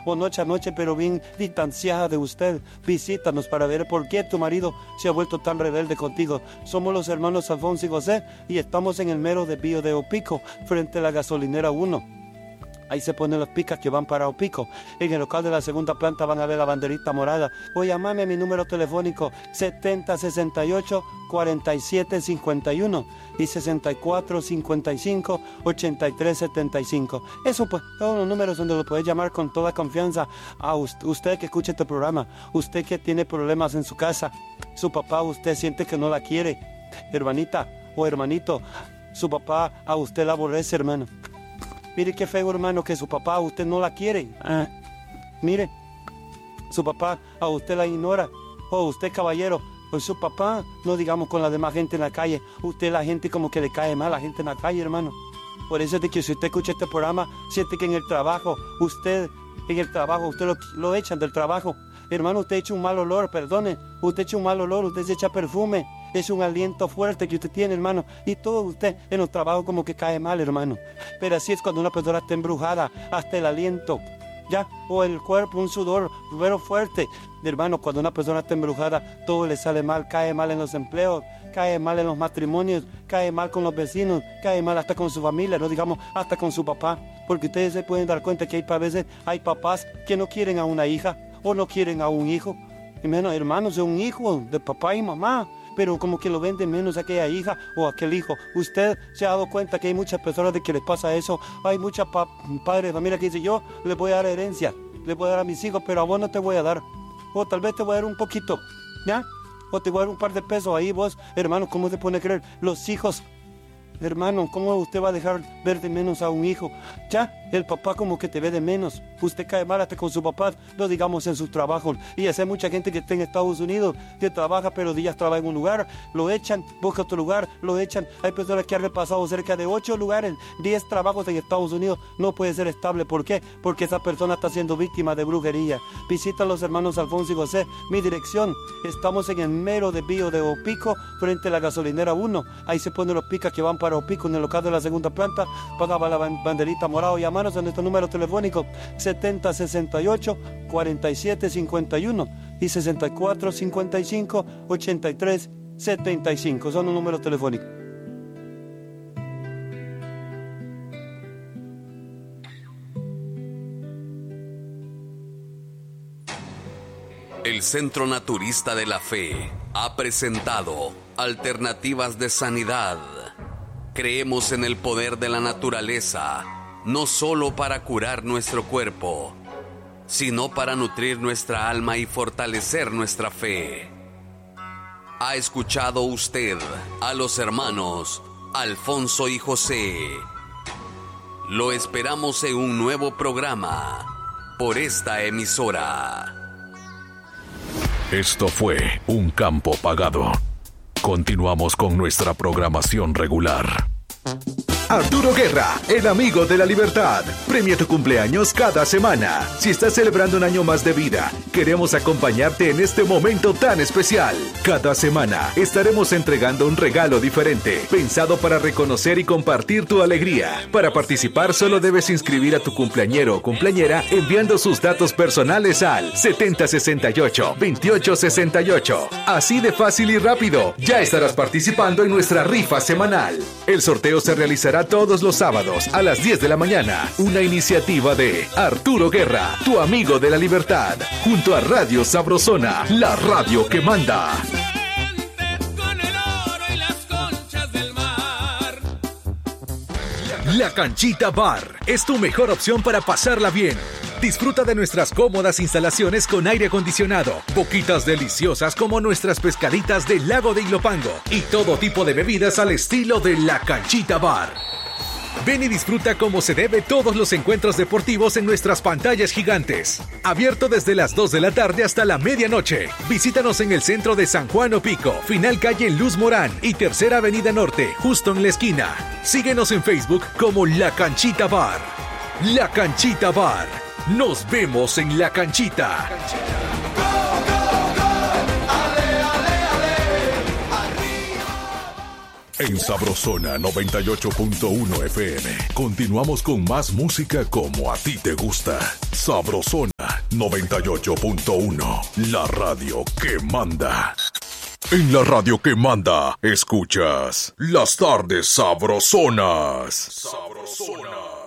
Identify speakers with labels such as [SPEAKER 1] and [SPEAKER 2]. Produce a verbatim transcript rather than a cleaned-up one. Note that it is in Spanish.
[SPEAKER 1] o noche a noche, pero bien distanciada de usted. Visítanos para ver por qué tu marido se ha vuelto tan rebelde contigo. Somos los hermanos Alfonso y José y estamos en el mero desvío de Opico, frente a la gasolinera uno. Ahí se ponen los picas que van para Opico. En el local de la segunda planta van a ver la banderita morada. O llamame a mi número telefónico setenta sesenta y ocho cuarenta y siete cincuenta y uno y sesenta y cuatro cincuenta y cinco ochenta y tres setenta y cinco. Eso pues, todos los números donde lo puedes llamar con toda confianza a usted, usted que escuche este programa, usted que tiene problemas en su casa, su papá usted siente que no la quiere, hermanita o hermanito, su papá a usted la aborrece, hermano. Mire qué feo, hermano, que su papá a usted no la quiere. Ah, mire, su papá a usted la ignora. O usted, caballero, pues su papá, no digamos con la demás gente en la calle, usted la gente como que le cae mal a la gente en la calle, hermano. Por eso es de que si usted escucha este programa, siente que en el trabajo, usted, en el trabajo, usted lo, lo echan del trabajo. Hermano, usted echa un mal olor, perdone, usted echa un mal olor, usted se echa perfume. Es un aliento fuerte que usted tiene, hermano. Y todo usted en los trabajos como que cae mal, hermano. Pero así es cuando una persona está embrujada. Hasta el aliento, ¿ya? O el cuerpo, un sudor, pero fuerte. Hermano, cuando una persona está embrujada, todo le sale mal. Cae mal en los empleos, cae mal en los matrimonios, cae mal con los vecinos, cae mal hasta con su familia, no digamos hasta con su papá. Porque ustedes se pueden dar cuenta que hay a veces hay papás que no quieren a una hija o no quieren a un hijo. Y menos hermanos de un hijo, de papá y mamá. Pero como que lo vende menos a aquella hija o aquel hijo. Usted se ha dado cuenta que hay muchas personas de que les pasa eso. Hay muchos pa padres de familia que dicen, yo le voy a dar herencia, le voy a dar a mis hijos, pero a vos no te voy a dar. O tal vez te voy a dar un poquito, ¿ya? O te voy a dar un par de pesos ahí vos, hermano, ¿cómo se pone a creer? Los hijos, hermano, ¿cómo usted va a dejar ver de menos a un hijo? Ya, el papá como que te ve de menos. Usted cae mal hasta con su papá, no digamos en su trabajo. Y hay mucha gente que está en Estados Unidos, que trabaja, pero días trabaja en un lugar, lo echan, busca otro lugar, lo echan. Hay personas que han repasado cerca de ocho lugares, diez trabajos en Estados Unidos, no puede ser estable. ¿Por qué? Porque esa persona está siendo víctima de brujería. Visita a los hermanos Alfonso y José. Mi dirección, estamos en el mero desvío de Opico, frente a la gasolinera uno. Ahí se ponen los picas que van para Opico, en el local de la segunda planta, pagaba la banderita morada. Llamanos a nuestro número telefónico setenta sesenta y ocho cuarenta y siete cincuenta y uno y sesenta y cuatro cincuenta y cinco ochenta y tres setenta y cinco. Son los números telefónicos.
[SPEAKER 2] El Centro Naturista de la Fe ha presentado Alternativas de Sanidad. Creemos en el poder de la naturaleza, no solo para curar nuestro cuerpo, sino para nutrir nuestra alma y fortalecer nuestra fe. ¿Ha escuchado usted a los hermanos Alfonso y José? Lo esperamos en un nuevo programa por esta emisora.
[SPEAKER 3] Esto fue Un Campo Pagado. Continuamos con nuestra programación regular.
[SPEAKER 4] Arturo Guerra, el amigo de la libertad. Premia tu cumpleaños cada semana. Si estás celebrando un año más de vida, queremos acompañarte en este momento tan especial. Cada semana estaremos entregando un regalo diferente, pensado para reconocer y compartir tu alegría. Para participar solo debes inscribir a tu cumpleañero o cumpleañera enviando sus datos personales al setenta sesenta y ocho veintiocho sesenta y ocho. Así de fácil y rápido, ya estarás participando en nuestra rifa semanal. El sorteo se realizará todos los sábados a las diez de la mañana. Una iniciativa de Arturo Guerra, tu amigo de la libertad, junto a Radio Sabrosona, la radio que manda. La Canchita Bar es tu mejor opción para pasarla bien. Disfruta de nuestras cómodas instalaciones con aire acondicionado, boquitas deliciosas como nuestras pescaditas del lago de Ilopango y todo tipo de bebidas al estilo de La Canchita Bar. Ven y disfruta como se debe todos los encuentros deportivos en nuestras pantallas gigantes. Abierto desde las dos de la tarde hasta la medianoche. Visítanos en el centro de San Juan Opico, final calle Luz Morán y Tercera Avenida Norte, justo en la esquina. Síguenos en Facebook como La Canchita Bar. La Canchita Bar. Nos vemos en La Canchita.
[SPEAKER 3] En Sabrosona noventa y ocho punto uno F M. Continuamos con más música como a ti te gusta. Sabrosona. noventa y ocho punto uno, la radio que manda. En la radio que manda, escuchas Las Tardes Sabrosonas. Sabrosonas.